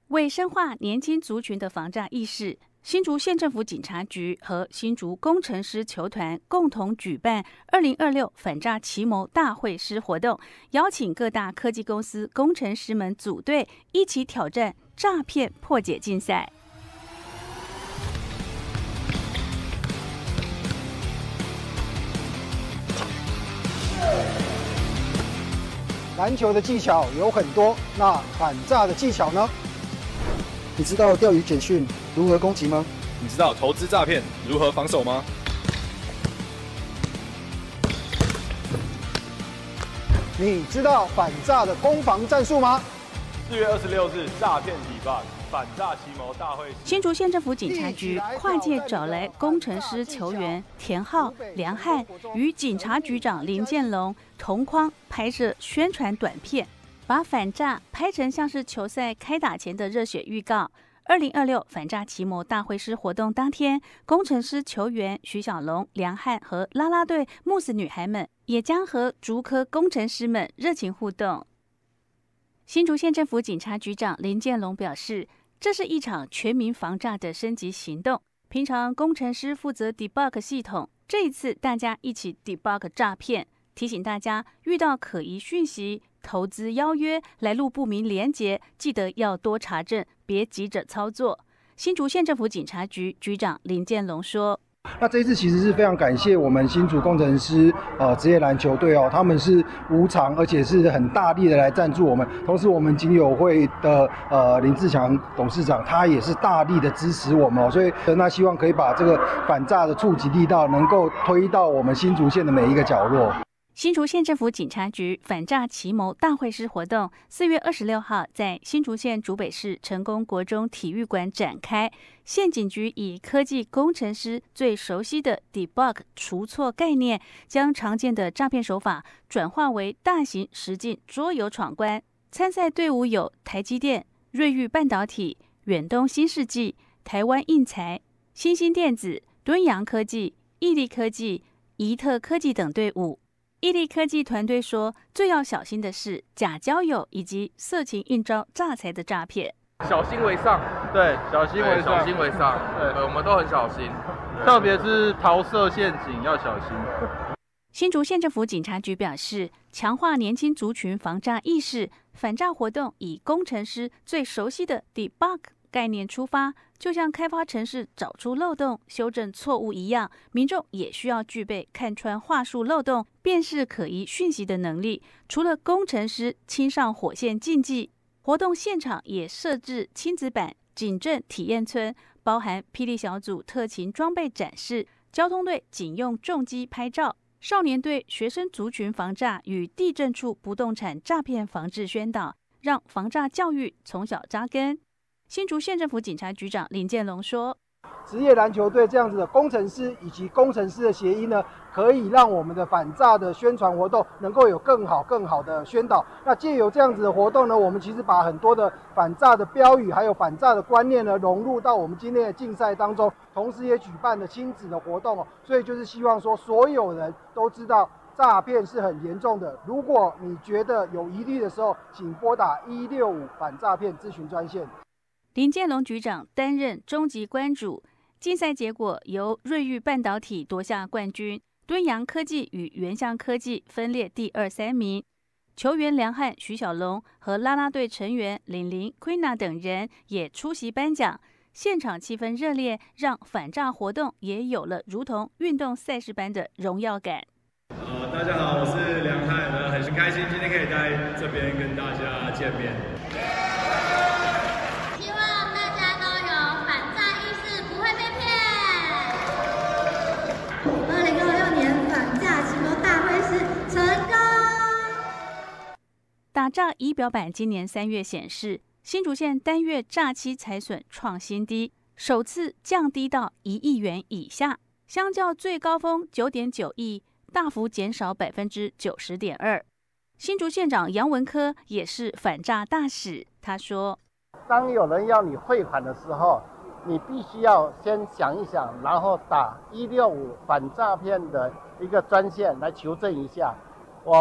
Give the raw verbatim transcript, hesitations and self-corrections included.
为深化年轻族群的防诈意识，新竹县政府警察局和新竹工程师球团共同举办二零二六反诈奇谋大会师活动，邀请各大科技公司工程师们组队，一起挑战诈骗破解竞赛。 篮球的技巧有很多，那反诈的技巧呢？ 你知道钓鱼简讯如何攻击吗？ 你知道投资诈骗如何防守吗？ 你知道反诈的攻防战术吗？ 四月二十六日，诈骗体罚反诈奇谋大会。 新竹县政府警察局跨界找来工程师球员田浩、梁汉与警察局长林建龙同框拍摄宣传短片，把反诈拍成像是球赛开打前的热血预告。二零二六反诈奇谋大会师活动当天，工程师球员徐小龙、梁汉和啦啦队慕斯女孩们也将和竹科工程师们热情互动。新竹县政府警察局长林建龙表示，这是一场全民防诈的升级行动。平常工程师负责 debug 系统，这一次大家一起 debug 诈骗，提醒大家遇到可疑讯息、投资邀约、来路不明连结，记得要多查证，别急着操作。新竹县政府警察局局长林建龙说， 那这一次其实是非常感谢我们新竹工程师呃职业篮球队哦，他们是无偿而且是很大力的来赞助我们，同时我们警友会的呃林志强董事长他也是大力的支持我们哦，所以那希望可以把这个反诈的触及力道能够推到我们新竹县的每一个角落。 新竹县政府警察局反诈奇谋大会师活动四月二十六号在新竹县竹北市成功国中体育馆展开。县警局以科技工程师最熟悉的 debug 除错概念，将常见的诈骗手法转化为大型实境桌游闯关。参赛队伍有台积电、瑞昱半导体、远东新世纪、台湾印材、新兴电子、敦洋科技、毅力科技、怡特科技等队伍。毅力科技团队说，最要小心的是假交友以及色情应招诈财的诈骗。 小心为上， 对，小心为上， 小心为上，对，我们都很小心， 特别是桃色陷阱要小心。 新竹县政府警察局表示，强化年轻族群防诈意识，反诈活动以工程师最熟悉的 debug 概念出发，就像开发程式找出漏洞、修正错误一样，民众也需要具备看穿话术漏洞、辨识可疑讯息的能力。除了工程师亲上火线竞技，活动现场也设置亲子版警政体验村，包含霹雳小组特勤装备展示、交通队警用重机拍照、少年队学生族群防诈与地政处不动产诈骗防治宣导，让防诈教育从小扎根。新竹县政府警察局长林建龙说， 职业篮球队这样子的工程师以及工程师的协议呢，可以让我们的反诈的宣传活动能够有更好更好的宣导。那借由这样子的活动呢，我们其实把很多的反诈的标语还有反诈的观念呢融入到我们今天的竞赛当中，同时也举办了亲子的活动哦。所以就是希望说所有人都知道诈骗是很严重的，如果你觉得有疑虑的时候，请拨打一六五反诈骗咨询专线。 林建龙局长担任终极关主，竞赛结果由瑞昱半导体夺下冠军，敦洋科技与原相科技分列第二、三名。球员梁汉、徐小龙和啦啦队成员玲玲、Queena 等人也出席颁奖，现场气氛热烈，让反诈活动也有了如同运动赛事般的荣耀感。 呃，大家好，我是梁汉，呃，很开心今天可以在这边跟大家见面。 打诈仪表板今年三月显示，新竹县单月诈欺财损创新低，首次降低到一亿元以下，相较最高峰九点九亿，大幅减少百分之九十点二。新竹县长杨文科也是反诈大使，他说：“ 当有人要你汇款的时候，你必须要先想一想，然后打一六五反诈骗的一个专线来求证一下。”